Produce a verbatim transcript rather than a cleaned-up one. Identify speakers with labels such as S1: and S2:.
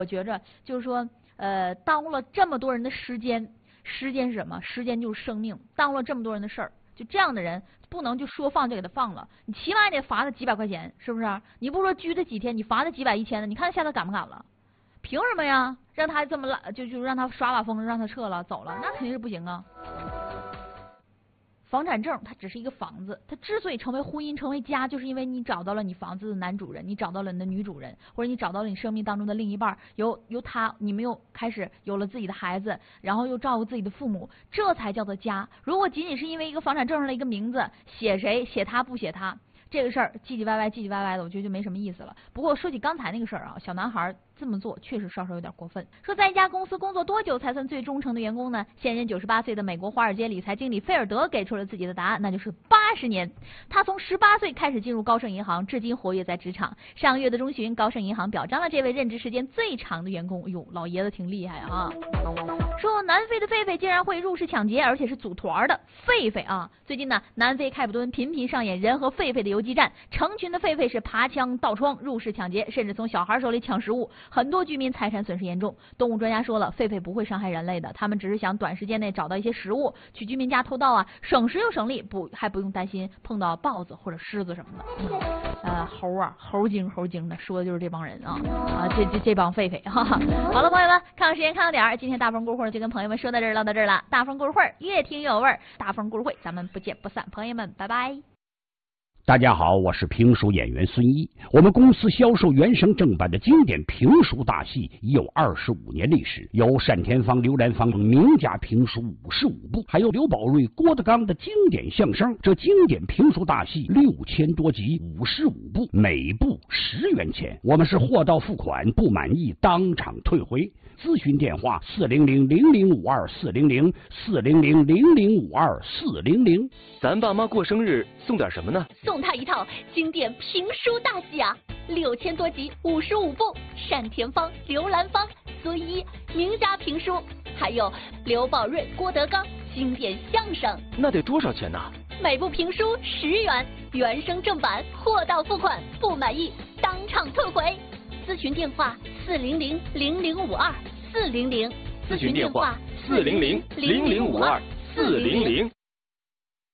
S1: 我觉着就是说，呃，耽误了这么多人的时间，时间是什么？时间就是生命，耽误了这么多人的事儿，就这样的人不能就说放就给他放了，你起码也得罚他几百块钱，是不是？你不说拘他几天，你罚他几百一千的，你看他现在敢不敢了？凭什么呀？让他这么拉，就就让他耍把风，让他撤了走了，那肯定是不行啊。房产证它只是一个房子，它之所以成为婚姻，成为家，就是因为你找到了你房子的男主人，你找到了你的女主人，或者你找到了你生命当中的另一半，由由他，你们又开始有了自己的孩子，然后又照顾自己的父母，这才叫做家。如果仅仅是因为一个房产证上的一个名字，写谁写他不写他，这个事儿唧唧歪歪唧唧歪歪的，我觉得就没什么意思了。不过说起刚才那个事儿啊，小男孩这么做确实稍稍有点过分。说在一家公司工作多久才算最忠诚的员工呢？现任九十八岁的美国华尔街理财经理菲尔德给出了自己的答案，那就是八十年。他从十八岁开始进入高盛银行，至今活跃在职场。上个月的中旬，高盛银行表彰了这位任职时间最长的员工。哟，老爷子挺厉害啊！说南非的狒狒竟然会入室抢劫，而且是组团的狒狒啊！最近呢，南非开普敦频频上演人和狒狒的游击战，成群的狒狒是爬墙盗窗、入室抢劫，甚至从小孩手里抢食物，很多居民财产损失严重。动物专家说了，狒狒不会伤害人类的，他们只是想短时间内找到一些食物，去居民家偷盗啊，省时又省力，不还不用担心碰到豹子或者狮子什么的。嗯、呃，猴啊，猴精猴精的，说的就是这帮人啊啊，这这这帮狒狒哈哈。好了，朋友们，看看时间，看到点儿，今天大风过会就跟朋友们说到这儿，唠到这儿了。大风过会越听越有味儿，大风过会咱们不见不散，朋友们，拜拜。
S2: 大家好，我是评书演员孙一。我们公司销售原声正版的经典评书大戏已有二十五年历史，有单田芳、刘兰芳名家评书五十五部，还有刘宝瑞、郭德纲的经典相声。这经典评书大戏六千多集，五十五部，每部十元钱。我们是货到付款，不满意当场退回。咨询电话：四零零零零五二四零零四零零零零五二四零零。
S3: 咱爸妈过生日送点什么呢？
S4: 送他一套经典评书大戏啊，六千多集，五十五部，单田芳、刘兰芳、孙一名家评书，还有刘宝瑞、郭德纲经典相声。
S3: 那得多少钱呢？
S4: 每部评书十元，原声正版，货到付款，不满意当场退回。咨询电话：四零零零零五二四零零。
S3: 咨询电话：四零零零零五二四零零。